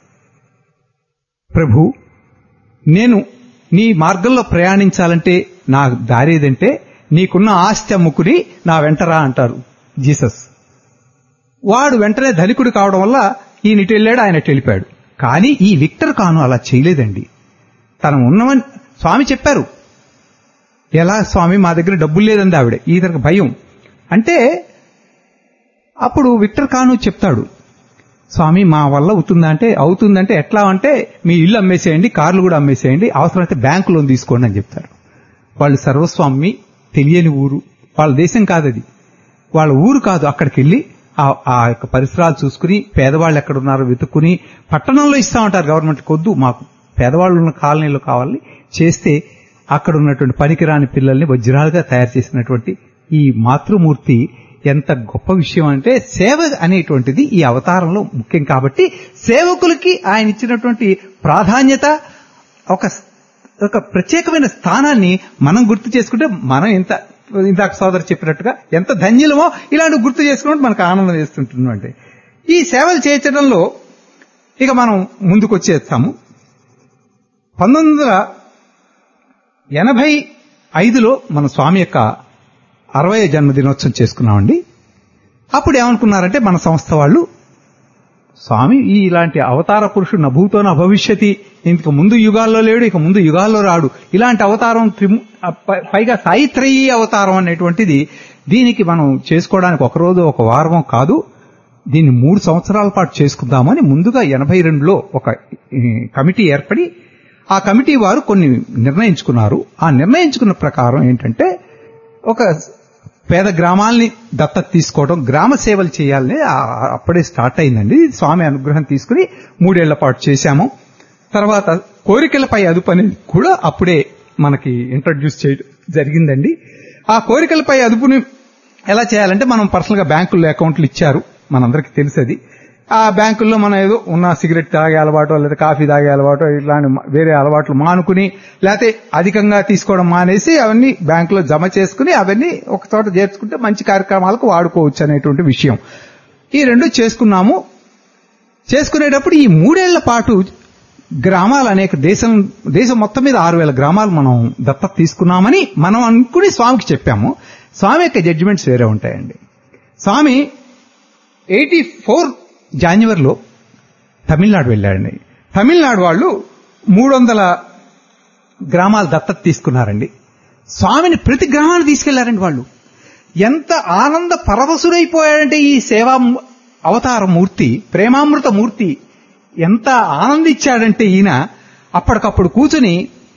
ప్రభు నేను నీ మార్గంలో ప్రయాణించాలంటే నా దారేదంటే నీకున్న ఆస్తి అమ్ముకుని నా వెంటరా అంటారు జీసస్. వాడు వెంటనే ధనికుడు కావడం వల్ల ఈయన ఇటు వెళ్ళాడు, ఆయన ఇటు వెళ్ళిపోయాడు. కానీ ఈ విక్టర్ కాను అలా చేయలేదండి. తను ఉన్నవని స్వామి చెప్పారు. ఎలా స్వామి, మా దగ్గర డబ్బులు లేదండి ఆవిడ, ఈతనికి భయం అంటే. అప్పుడు విక్టర్ కాను చెప్తాడు, స్వామి మా వల్ల అవుతుందా అంటే, అవుతుందంటే ఎట్లా అంటే మీ ఇల్లు అమ్మేసేయండి, కార్లు కూడా అమ్మేసేయండి, అవసరమైతే బ్యాంకు లోన్ తీసుకోండి అని చెప్తారు. వాళ్ళు సర్వస్వామి, తెలియని ఊరు, వాళ్ళ దేశం కాదది, వాళ్ళ ఊరు కాదు. అక్కడికి వెళ్ళి ఆ యొక్క పరిసరాలు చూసుకుని పేదవాళ్ళు ఎక్కడున్నారో వెతుక్కుని పట్టణంలో ఇస్తామంటారు గవర్నమెంట్, కొద్దు మాకు పేదవాళ్ళు ఉన్న కాలనీలో కావాలని చేస్తే అక్కడ ఉన్నటువంటి పనికిరాని పిల్లల్ని వజ్రాలుగా తయారు చేసినటువంటి ఈ మాతృమూర్తి ఎంత గొప్ప విషయం అంటే, సేవ అనేటువంటిది ఈ అవతారంలో ముఖ్యం. కాబట్టి సేవకులకి ఆయన ఇచ్చినటువంటి ప్రాధాన్యత, ఒక ఒక ప్రత్యేకమైన స్థానాన్ని మనం గుర్తు చేసుకుంటే మనం ఎంత, ఇందాక సోదరు చెప్పినట్టుగా ఎంత ధన్యులమో ఇలాంటి గుర్తు చేసుకున్నట్టు మనకు ఆనందం వేస్తుంటున్నాం. అంటే ఈ సేవలు చేయించడంలో ఇక మనం ముందుకు వచ్చేస్తాము. పంతొమ్మిది వందల ఎనభై ఐదులో మన స్వామి యొక్క అరవై జన్మదినోత్సవం చేసుకున్నామండి. అప్పుడు ఏమనుకున్నారంటే మన సంస్థ వాళ్ళు, స్వామి ఈ ఇలాంటి అవతార పురుషుడు నభూతో నభవిష్యతి, ఇంక ముందు యుగాల్లో లేడు, ఇక ముందు యుగాల్లో రాడు, ఇలాంటి అవతారం, పైగా సాయిత్రయీ అవతారం అనేటువంటిది, దీనికి మనం చేసుకోవడానికి ఒక రోజు ఒక వారం కాదు, దీన్ని మూడు సంవత్సరాల పాటు చేసుకుందామని ముందుగా ఎనభై రెండులో ఒక కమిటీ ఏర్పడి ఆ కమిటీ వారు కొన్ని నిర్ణయించుకున్నారు. ఆ నిర్ణయించుకున్న ప్రకారం ఏంటంటే ఒక పేద గ్రామాల్ని దత్తత తీసుకోవడం, గ్రామ సేవలు చేయాలని అప్పుడే స్టార్ట్ అయిందండి. స్వామి అనుగ్రహం తీసుకుని మూడేళ్ల పాటు చేశాము. తర్వాత కోరికలపై అదుపు అనేది కూడా అప్పుడే మనకి ఇంట్రడ్యూస్ చేయడం జరిగిందండి. ఆ కోరికలపై అదుపుని ఎలా చేయాలంటే, మనం పర్సనల్ గా బ్యాంకుల్లో అకౌంట్లు ఇచ్చారు, మనందరికీ తెలుసది. ఆ బ్యాంకుల్లో మనం ఏదో ఉన్న సిగరెట్ తాగే అలవాటు లేదా కాఫీ తాగే అలవాటు ఇట్లాంటి వేరే అలవాట్లు మానుకుని, లేకపోతే అధికంగా తీసుకోవడం మానేసి అవన్నీ బ్యాంకులో జమ చేసుకుని అవన్నీ ఒక చోట చేర్చుకుంటే మంచి కార్యక్రమాలకు వాడుకోవచ్చు అనేటువంటి విషయం. ఈ రెండు చేసుకున్నాము. చేసుకునేటప్పుడు ఈ మూడేళ్ల పాటు గ్రామాలు అనేక దేశం దేశం మొత్తం మీద ఆరు వేల గ్రామాలు మనం దత్తత తీసుకున్నామని మనం అనుకుని స్వామికి చెప్పాము. స్వామి యొక్క జడ్జిమెంట్స్ వేరే ఉంటాయండి. స్వామి ఎయిటీ ఫోర్ జాన్యువరిలో తమిళనాడు వెళ్ళాడండి. తమిళనాడు వాళ్ళు మూడు వందల గ్రామాల దత్తత తీసుకున్నారండి. స్వామిని ప్రతి గ్రామాన్ని తీసుకెళ్లారండి. వాళ్ళు ఎంత ఆనంద పరవశుడైపోయాడంటే ఈ సేవా అవతార మూర్తి, ప్రేమామృత మూర్తి ఎంత ఆనందించాడంటే ఈయన అప్పటికప్పుడు కూర్చుని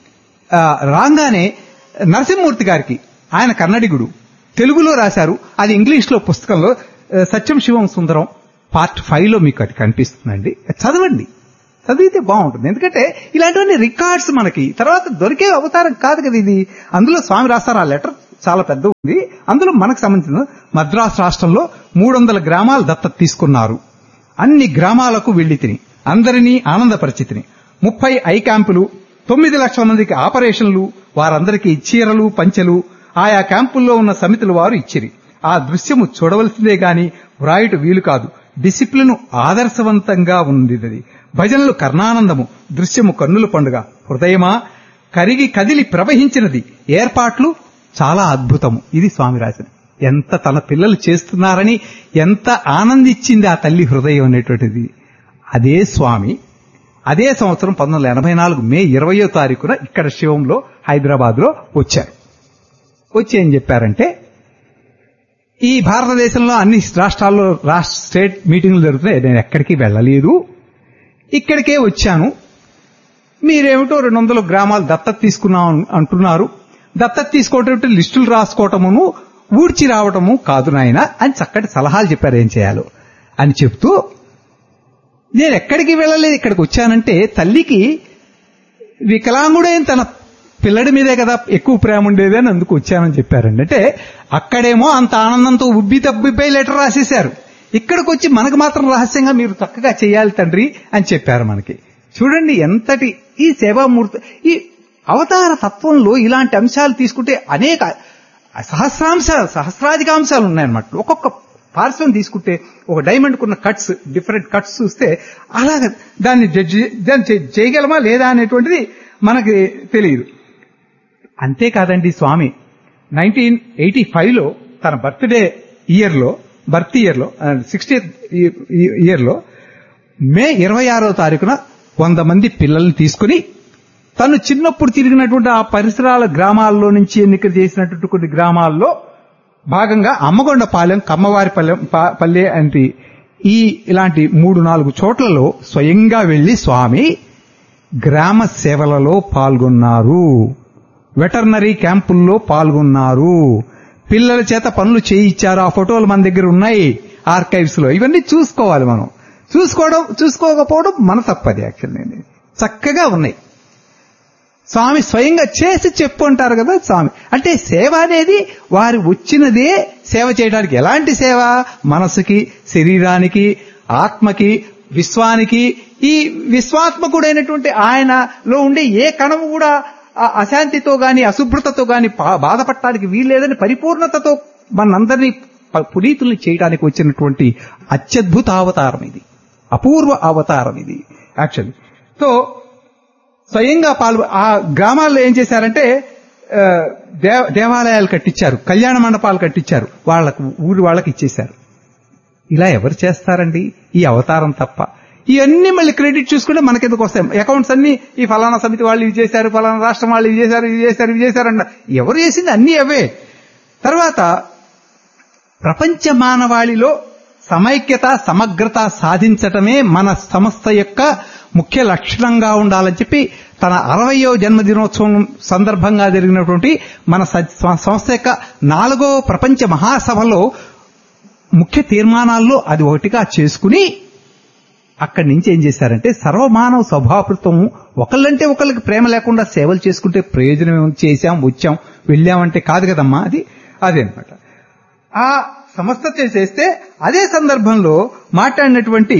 రాగానే నరసింహమూర్తి గారికి, ఆయన కన్నడిగుడు, తెలుగులో రాశారు, అది ఇంగ్లీష్లో పుస్తకంలో సత్యం శివం సుందరం పార్ట్ ఫైవ్ లో మీకు అది కనిపిస్తుందండి, చదవండి. చదివితే బాగుంటుంది. ఎందుకంటే ఇలాంటివన్నీ రికార్డ్స్ మనకి తర్వాత దొరికే అవతారం కాదు కదా ఇది. అందులో స్వామి రాస్తారు, ఆ లెటర్ చాలా పెద్ద ఉంది. అందులో మనకు సంబంధించిన మద్రాసు రాష్ట్రంలో మూడు వందల గ్రామాలు దత్తత తీసుకున్నారు. అన్ని గ్రామాలకు వెళ్లి తిని అందరినీ ఆనందపరిచితిని. ముప్పై ఐ క్యాంపులు, తొమ్మిది లక్షల మందికి ఆపరేషన్లు, వారందరికీ చీరలు పంచెలు ఆయా క్యాంపుల్లో ఉన్న సమితులు వారు ఇచ్చిరి. ఆ దృశ్యము చూడవలసిందే గాని వ్రాయుట వీలు కాదు. డిసిప్లిన్ ఆదర్శవంతంగా ఉంది. భజనలు కర్ణానందము, దృశ్యము కన్నుల పండుగ. హృదయమా కరిగి కదిలి ప్రవహించినది. ఏర్పాట్లు చాలా అద్భుతము. ఇది స్వామి రాసిన. ఎంత తన పిల్లలు చేస్తున్నారని ఎంత ఆనందించింది ఆ తల్లి హృదయం అనేటువంటిది. అదే స్వామి అదే సంవత్సరం పంతొమ్మిది వందల ఎనభై నాలుగు మే ఇరవయో తారీఖున ఇక్కడ శివంలో హైదరాబాద్ లో వచ్చారు. వచ్చి ఏం చెప్పారంటే, ఈ భారతదేశంలో అన్ని రాష్ట్రాల్లో రాష్ట్ర స్టేట్ మీటింగ్లు జరుగుతున్నాయి, నేను ఎక్కడికి వెళ్ళలేదు, ఇక్కడికే వచ్చాను. మీరేమిటో రెండు వందల గ్రామాలు దత్తత తీసుకున్నాం అంటున్నారు. దత్తత తీసుకోవటం లిస్టులు రాసుకోవటమును ఊడ్చి రావటము కాదు నాయన అని చక్కటి సలహాలు చెప్పారు ఏం చేయాలో అని చెప్తూ, నేను ఎక్కడికి వెళ్ళలేదు, ఇక్కడికి వచ్చానంటే తల్లికి వికలాంగుడైన తన పిల్లడి మీదే కదా ఎక్కువ ప్రేమ ఉండేది అని అందుకు వచ్చానని చెప్పారండి. అంటే అక్కడేమో అంత ఆనందంతో ఉబ్బి తబ్బిపై లెటర్ రాసేశారు, ఇక్కడికి వచ్చి మనకు మాత్రం రహస్యంగా మీరు చక్కగా చేయాలి తండ్రి అని చెప్పారు మనకి. చూడండి ఎంతటి ఈ సేవామూర్తి, ఈ అవతార తత్వంలో ఇలాంటి అంశాలు తీసుకుంటే అనేక సహస్రాంశాలు సహస్రాధిక అంశాలు ఉన్నాయన్నమాట. ఒక్కొక్క పార్శ్వం తీసుకుంటే ఒక డైమండ్ కున్న కట్స్, డిఫరెంట్ కట్స్ చూస్తే అలాగే దాన్ని దాన్ని చేయగలమా లేదా అనేటువంటిది మనకి తెలియదు. అంతేకాదండి, స్వామి నైన్టీన్ ఎయిటీ ఫైవ్ లో తన birthday year low birth year లో సిక్స్టీ ఇయర్ లో మే ఇరవై ఆరో తారీఖున వంద మంది పిల్లల్ని తీసుకుని తను చిన్నప్పుడు తిరిగినటువంటి ఆ పరిసరాల గ్రామాల్లో నుంచి ఎన్నిక చేసినటువంటి కొన్ని గ్రామాల్లో భాగంగా అమ్మగొండపాలెం, కమ్మవారిపల్లెం పల్లె అంటే ఈ ఇలాంటి మూడు నాలుగు చోట్లలో స్వయంగా వెళ్లి స్వామి గ్రామ సేవలలో పాల్గొన్నారు, వెటర్నరీ క్యాంపుల్లో పాల్గొన్నారు, పిల్లల చేత పనులు చేయించారు. ఆ ఫోటోలు మన దగ్గర ఉన్నాయి ఆర్కైవ్స్ లో. ఇవన్నీ చూసుకోవాలి మనం. చూసుకోవడం చూసుకోకపోవడం మన తప్పది. యాక్చువల్లీ చక్కగా ఉన్నాయి. స్వామి స్వయంగా చేసి చెప్పు అంటారు కదా స్వామి. అంటే సేవ అనేది వారు వచ్చినదే సేవ చేయడానికి. ఎలాంటి సేవ? మనసుకి, శరీరానికి, ఆత్మకి, విశ్వానికి. ఈ విశ్వాత్మకుడైనటువంటి ఆయనలో ఉండే ఏ కణము కూడా అశాంతితో గాని అశుభ్రతతో గాని బాధపడటానికి వీల్లేదని పరిపూర్ణతతో మనందరినీ పునీతుల్ని చేయడానికి వచ్చినటువంటి అత్యద్భుత అవతారం ఇది, అపూర్వ అవతారం ఇది యాక్చువల్లీ. సో స్వయంగా పాల్గొ ఆ గ్రామాల్లో ఏం చేశారంటే దేవాలయాలు కట్టించారు, కళ్యాణ మండపాలు కట్టించారు, వాళ్ళకు ఊరి వాళ్ళకి ఇచ్చేశారు. ఇలా ఎవరు చేస్తారండి ఈ అవతారం తప్ప. ఇవన్నీ మళ్ళీ క్రెడిట్ చూసుకుంటే మనకెందుకు వస్తాయి? అకౌంట్స్ అన్ని ఈ ఫలానా సమితి వాళ్ళు ఇవి చేశారు, ఫలానా రాష్ట్రం వాళ్ళు ఇవి చేశారు, ఇవి చేశారు, ఇవి చేశారన్న ఎవరు చేసింది అన్ని అవే. తర్వాత ప్రపంచ మానవాళిలో సమైక్యత, సమగ్రత సాధించటమే మన సంస్థ యొక్క ముఖ్య లక్షణంగా ఉండాలని చెప్పి తన అరవయో జన్మదినోత్సవం సందర్భంగా జరిగినటువంటి మన సంస్థ యొక్క నాలుగో ప్రపంచ మహాసభలో ముఖ్య తీర్మానాల్లో అది ఒకటిగా చేసుకుని అక్కడి నుంచి ఏం చేశారంటే సర్వమానవ స్వభావృతం, ఒకళ్ళంటే ఒకళ్ళకి ప్రేమ లేకుండా సేవలు చేసుకుంటే ప్రయోజనం ఏమి? చేశాం, వచ్చాం, వెళ్ళామంటే కాదు కదమ్మా. అది అదే అనమాట. ఆ సంస్థ చేస్తే అదే సందర్భంలో మాట్లాడినటువంటి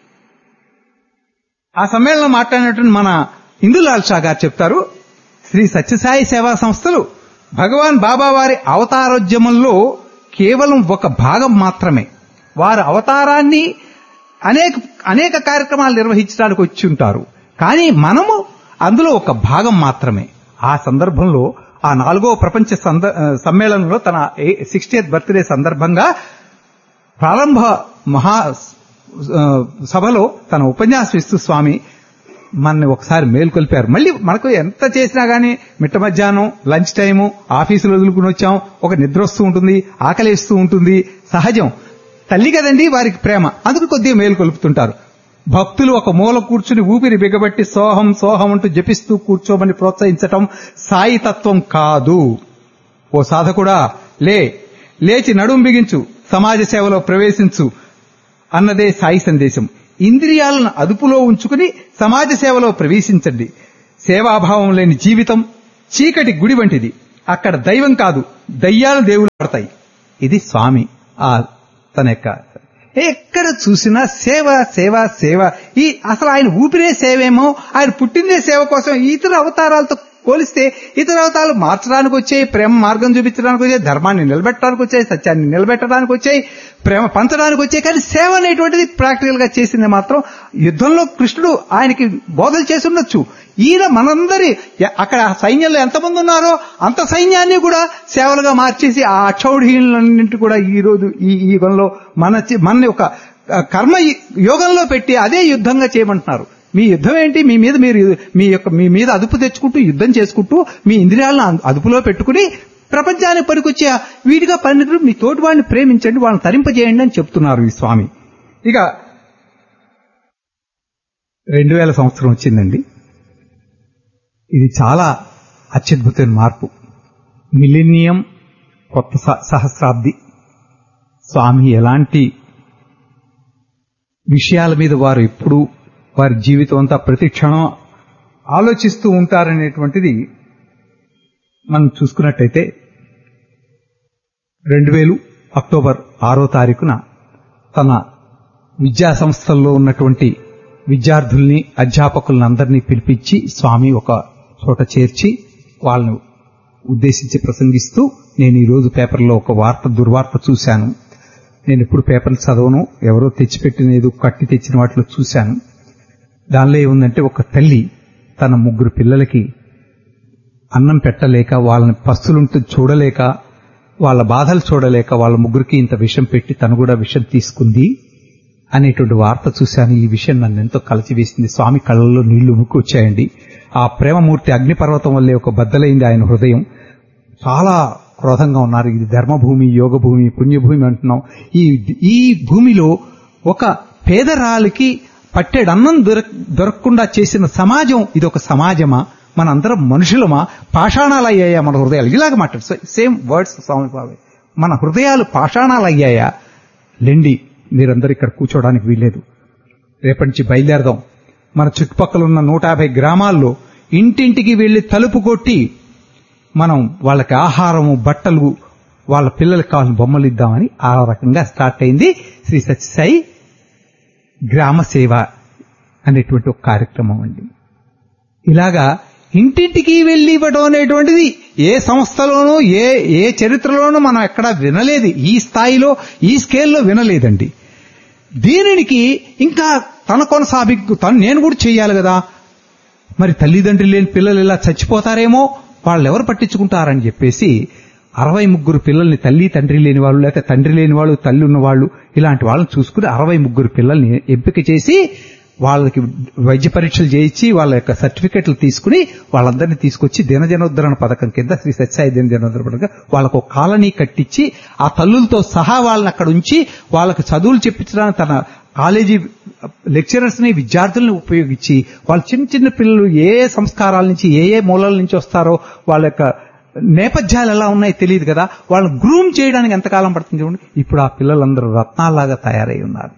ఆ సమ్మేళనం మాట్లాడినటువంటి మన ఇందులాల్ షా గారు చెప్తారు, శ్రీ సత్యసాయి సేవా సంస్థలు భగవాన్ బాబా వారి అవతారోద్యమంలో కేవలం ఒక భాగం మాత్రమే. వారి అవతారాన్ని అనేక అనేక కార్యక్రమాలు నిర్వహించడానికి వచ్చి ఉంటారు, కానీ మనము అందులో ఒక భాగం మాత్రమే. ఆ సందర్భంలో ఆ నాలుగో ప్రపంచ సమ్మేళనంలో తన సిక్స్టీయత్ బర్త్డే సందర్భంగా ప్రారంభ మహా సభలో తన ఉపన్యాసం ఇస్తూ స్వామి మనని ఒకసారి మేల్కొల్పారు. మళ్ళీ మనకు ఎంత చేసినా గానీ మిట్ట మధ్యాహ్నం లంచ్ టైము ఆఫీసులో వదులుకుని వచ్చాం, ఒక నిద్ర వస్తూ ఉంటుంది, ఆకలిస్తూ ఉంటుంది, సహజం. తల్లి కదండి వారికి ప్రేమ, అందుకు కొద్దిగా మేలుకొల్పుతుంటారు. భక్తులు ఒక మూల కూర్చుని ఊపిరి బిగబట్టి సోహం సోహం అంటూ జపిస్తూ కూర్చోమని ప్రోత్సహించటం సాయి తత్వం కాదు. ఓ సాధకుడా, లే లేచి నడుం బిగించు, సమాజ సేవలో ప్రవేశించు అన్నదే సాయి సందేశం. ఇంద్రియాలను అదుపులో ఉంచుకుని సమాజ సేవలో ప్రవేశించండి. సేవాభావం లేని జీవితం చీకటి గుడి వంటిది. అక్కడ దైవం కాదు, దయ్యాలు దేవులు పడతాయి. ఇది స్వామి ఆ తన యొక్క ఎక్కడ చూసినా సేవ సేవ సేవ. ఈ అసలు ఆయన ఊపిరే సేవేమో, ఆయన పుట్టిందే సేవ కోసం. ఇతర అవతారాలతో పోలిస్తే ఇతర అవతారాలు మార్చడానికి వచ్చాయి, ప్రేమ మార్గం చూపించడానికి వచ్చాయి, ధర్మాన్ని నిలబెట్టడానికి వచ్చాయి, సత్యాన్ని నిలబెట్టడానికి వచ్చాయి, ప్రేమ పంచడానికి వచ్చాయి. కానీ సేవ అనేటువంటిది ప్రాక్టికల్ గా చేసింది మాత్రం యుద్ధంలో కృష్ణుడు ఆయనకి బోధలు చేసి ఉండొచ్చు. ఈయన మనందరి అక్కడ సైన్యంలో ఎంతమంది ఉన్నారో అంత సైన్యాన్ని కూడా సేవలుగా మార్చేసి ఆ అక్షౌఢీలన్నింటి కూడా ఈ రోజు ఈ యుగంలో మన మన ఒక కర్మ యోగంలో పెట్టి అదే యుద్ధంగా చేయమంటున్నారు. మీ యుద్ధం ఏంటి? మీ మీద మీరు మీ యొక్క మీ మీద అదుపు తెచ్చుకుంటూ యుద్ధం చేసుకుంటూ మీ ఇంద్రియాలను అదుపులో పెట్టుకుని ప్రపంచానికి పనికొచ్చే వీటిగా పరిణితులు మీ తోటి వాడిని ప్రేమించండి, వాళ్ళని తరింపజేయండి అని చెప్తున్నారు ఈ స్వామి. ఇక రెండు వేల సంవత్సరం వచ్చిందండి. ఇది చాలా అత్యద్భుతమైన మార్పు. మిలీనియం, కొత్త సహస్రాబ్ది. స్వామి ఎలాంటి విషయాల మీద వారు ఎప్పుడు వారి జీవితం అంతా ప్రతి క్షణం ఆలోచిస్తూ ఉంటారనేటువంటిది మనం చూసుకున్నట్టయితే రెండు వేలు అక్టోబర్ ఆరో తారీఖున తన విద్యా సంస్థల్లో ఉన్నటువంటి విద్యార్థుల్ని అధ్యాపకులను అందరినీ పిలిపించి స్వామి ఒక చోట చేర్చి వాళ్ళను ఉద్దేశించి ప్రసంగిస్తూ, నేను ఈరోజు పేపర్లో ఒక వార్త దుర్వార్త చూశాను. నేను ఎప్పుడు పేపర్లు చదవను, ఎవరో తెచ్చిపెట్టినది కట్టి తెచ్చిన వాటిలో చూశాను. దానిలో ఏముందంటే, ఒక తల్లి తన ముగ్గురు పిల్లలకి అన్నం పెట్టలేక, వాళ్ళని పస్తులుంటూ చూడలేక, వాళ్ళ బాధలు చూడలేక వాళ్ళ ముగ్గురికి ఇంత విషం పెట్టి తను కూడా విషం తీసుకుంది అనేటువంటి వార్త చూశాను. ఈ విషయం నన్ను ఎంతో కలచివేసింది. స్వామి కళ్ళల్లో నీళ్లు ఉమ్ముకు వచ్చాయండి. ఆ ప్రేమమూర్తి అగ్నిపర్వతం వల్లే ఒక బద్దలైంది ఆయన హృదయం. చాలా క్రోధంగా ఉన్నారు. ఇది ధర్మభూమి, యోగ భూమి, పుణ్యభూమి అంటున్నాం. ఈ ఈ భూమిలో ఒక పేదరాలికి పట్టెడన్నం దొర దొరకకుండా చేసిన సమాజం ఇది ఒక సమాజమా? మనందరం మనుషులమా? పాషాణాలయ్యాయా మన హృదయాలు? ఇలాగ మాట్లాడు సేమ్ వర్డ్స్ స్వామి బాబాయ్. మన హృదయాలు పాషాణాలయ్యాయా? లెండి, మీరందరూ ఇక్కడ కూర్చోవడానికి వీల్లేదు. రేపటి నుంచి బయలుదేరదాం. మన చుట్టుపక్కల ఉన్న నూట యాభై గ్రామాల్లో ఇంటింటికి వెళ్లి తలుపు కొట్టి మనం వాళ్ళకి ఆహారము, బట్టలు, వాళ్ళ పిల్లలకి కావాలని బొమ్మలు ఇద్దామని ఆ రకంగా స్టార్ట్ అయింది శ్రీ సత్యసాయి గ్రామ సేవ అనేటువంటి ఒక కార్యక్రమం అండి. ఇలాగా ఇంటింటికి వెళ్లి ఇవ్వడం అనేటువంటిది ఏ సంస్థలోనూ ఏ ఏ చరిత్రలోనూ మనం ఎక్కడా వినలేదు. ఈ స్థాయిలో ఈ స్కేల్లో వినలేదండి. దీనికి ఇంకా తన కొనసాగింపు తను నేను కూడా చేయాలి కదా. మరి తల్లిదండ్రులు లేని పిల్లలు ఇలా చచ్చిపోతారేమో, వాళ్ళు ఎవరు పట్టించుకుంటారని చెప్పేసి అరవై ముగ్గురు పిల్లల్ని, తల్లి తండ్రి లేని వాళ్ళు, లేకపోతే తండ్రి లేని వాళ్ళు, తల్లి ఉన్న వాళ్ళు, ఇలాంటి వాళ్ళని చూసుకుని అరవై ముగ్గురు పిల్లల్ని ఎంపిక చేసి వాళ్ళకి వైద్య పరీక్షలు చేయించి వాళ్ళ యొక్క సర్టిఫికెట్లు తీసుకుని వాళ్ళందరినీ తీసుకొచ్చి దినజనోద్ధరణ పథకం కింద, శ్రీ సత్యసాయి దినజనోద్ధరణ పథకం, వాళ్ళకు ఒక కాలనీ కట్టించి ఆ తల్లులతో సహా వాళ్ళని అక్కడ ఉంచి వాళ్ళకి చదువులు చెప్పించడానికి తన కాలేజీ లెక్చరర్స్ ని, విద్యార్థుల్ని ఉపయోగించి వాళ్ళు చిన్న చిన్న పిల్లలు ఏ సంస్కారాల నుంచి ఏ ఏ మూలాల నుంచి వస్తారో, వాళ్ళ యొక్క నేపథ్యాలు ఎలా ఉన్నాయో తెలియదు కదా, వాళ్ళని గ్రూమ్ చేయడానికి ఎంతకాలం పడుతుంది చూడండి. ఇప్పుడు ఆ పిల్లలందరూ రత్నాల్లాగా తయారై ఉన్నారు.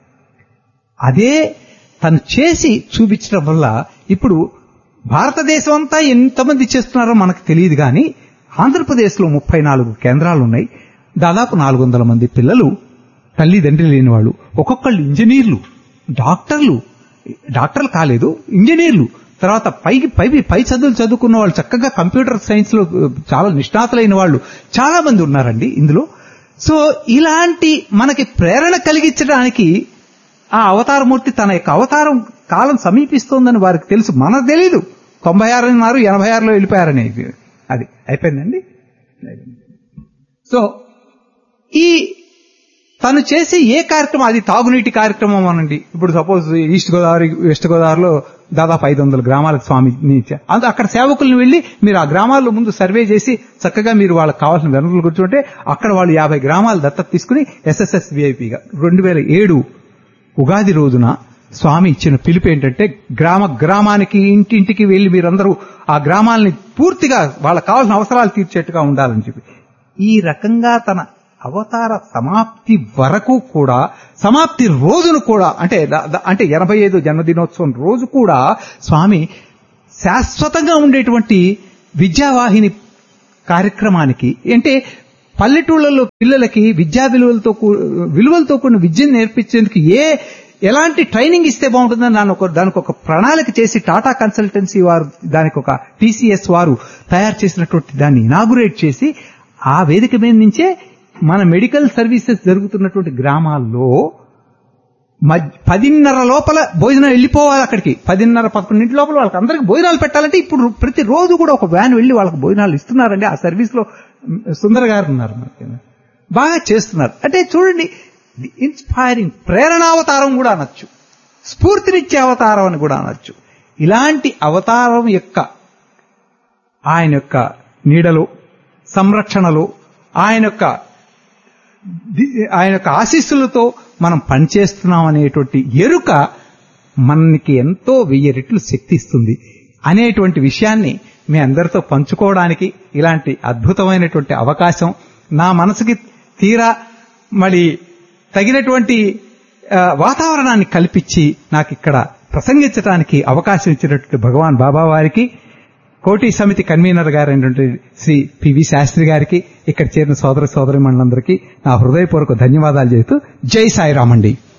అదే తను చేసి చూపించడం వల్ల ఇప్పుడు భారతదేశం అంతా ఎంతమంది చేస్తున్నారో మనకు తెలియదు. కానీ ఆంధ్రప్రదేశ్లో ముప్పై నాలుగు కేంద్రాలు ఉన్నాయి. దాదాపు నాలుగు వందల మంది పిల్లలు తల్లిదండ్రి లేని వాళ్ళు, ఒక్కొక్కళ్ళు ఇంజనీర్లు, డాక్టర్లు, డాక్టర్లు కాలేదు ఇంజనీర్లు, తర్వాత పైకి పై పై చదువులు చదువుకున్న వాళ్ళు, చక్కగా కంప్యూటర్ సైన్స్ లో చాలా నిష్ణాతులైన వాళ్ళు చాలా మంది ఉన్నారండి ఇందులో. సో ఇలాంటి మనకి ప్రేరణ కలిగించడానికి ఆ అవతారమూర్తి తన యొక్క అవతారం కాలం సమీపిస్తోందని వారికి తెలుసు. మనకు తెలీదు. తొంభై ఆరు అన్నారు, ఎనభై ఆరులో వెళ్ళిపోయారని. అది అయిపోయిందండి. సో ఈ తను చేసే ఏ కార్యక్రమం, అది తాగునీటి కార్యక్రమం అనండి. ఇప్పుడు సపోజ్ ఈస్ట్ గోదావరి, వెస్ట్ గోదావరిలో దాదాపు ఐదు వందల గ్రామాలకు స్వామి అక్కడ సేవకులను వెళ్లి మీరు ఆ గ్రామాల్లో ముందు సర్వే చేసి చక్కగా మీరు వాళ్ళకి కావాల్సిన వనరులు కూర్చుంటే అక్కడ వాళ్ళు యాభై గ్రామాలు దత్తత తీసుకుని ఎస్ఎస్ఎస్ విఐపిగా రెండు వేల ఏడు ఉగాది రోజున స్వామి ఇచ్చిన పిలుపు ఏంటంటే, గ్రామ గ్రామానికి ఇంటింటికి వెళ్లి మీరందరూ ఆ గ్రామాలని పూర్తిగా వాళ్ళకి కావాల్సిన అవసరాలు తీర్చేట్టుగా ఉండాలని చెప్పి ఈ రకంగా తన అవతార సమాప్తి వరకు కూడా, సమాప్తి రోజును కూడా, అంటే అంటే ఎనభై ఐదు జన్మదినోత్సవం రోజు కూడా స్వామి శాశ్వతంగా ఉండేటువంటి విద్యావాహిని కార్యక్రమానికి, అంటే పల్లెటూళ్ళలో పిల్లలకి విద్యా విలువలతో విలువలతో కూడిన విద్యను నేర్పించేందుకు ఏ ఎలాంటి ట్రైనింగ్ ఇస్తే బాగుంటుందని దాని ఒక దానికి ఒక ప్రణాళిక చేసి టాటా కన్సల్టెన్సీ వారు, దానికి ఒక టీసీఎస్ వారు తయారు చేసినటువంటి దాన్ని ఇనాగురేట్ చేసి, ఆ వేదిక మీద నుంచే మన మెడికల్ సర్వీసెస్ జరుగుతున్నటువంటి గ్రామాల్లో పదిన్నర లోపల భోజనం వెళ్ళిపోవాలి. అక్కడికి పదిన్నర పదకొండింటి లోపల వాళ్ళకి అందరికి భోజనాలు పెట్టాలంటే ఇప్పుడు ప్రతి రోజు కూడా ఒక వ్యాన్ వెళ్ళి వాళ్ళకి భోజనాలు ఇస్తున్నారండి. ఆ సర్వీస్ లో సుందర్ గారు ఉన్నారు, మనకి బాగా చేస్తున్నారు. అంటే చూడండి, ఇన్స్పైరింగ్ ప్రేరణావతారం కూడా అనొచ్చు, స్ఫూర్తినిచ్చే అవతారం అని కూడా అనొచ్చు. ఇలాంటి అవతారం యొక్క ఆయన యొక్క నీడలో, సంరక్షణలో, ఆయన యొక్క ఆయన యొక్క ఆశీస్సులతో మనం పనిచేస్తున్నాం అనేటువంటి ఎరుక మనకి ఎంతో వెయ్యి రెట్లు శక్తి ఇస్తుంది అనేటువంటి విషయాన్ని మీ అందరితో పంచుకోవడానికి ఇలాంటి అద్భుతమైనటువంటి అవకాశం నా మనసుకి తీరా మరి తగినటువంటి వాతావరణాన్ని కల్పించి నాకు ఇక్కడ ప్రసంగించడానికి అవకాశం ఇచ్చినటువంటి భగవాన్ బాబా వారికి, కోటి సమితి కన్వీనర్ గారైనటువంటి శ్రీ పివి శాస్త్రి గారికి, ఇక్కడ చేరిన సోదర సోదరి మండలందరికీ నా హృదయపూర్వక ధన్యవాదాలు చేస్తూ జై సాయిరామ్ అండి.